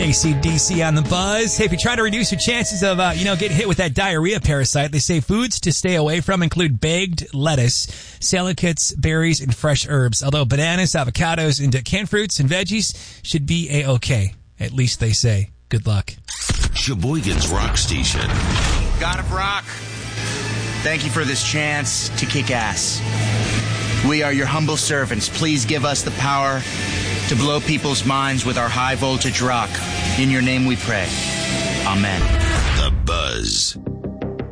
AC/DC on the buzz. Hey, if you're trying to reduce your chances of, getting hit with that diarrhea parasite, they say foods to stay away from include baked lettuce, salad kits, berries, and fresh herbs. Although bananas, avocados, and canned fruits and veggies should be A-OK. At least they say. Good luck. Sheboygan's Rock Station. God of Rock, thank you for this chance to kick ass. We are your humble servants. Please give us the power to blow people's minds with our high voltage rock. In your name we pray. Amen. The Buzz.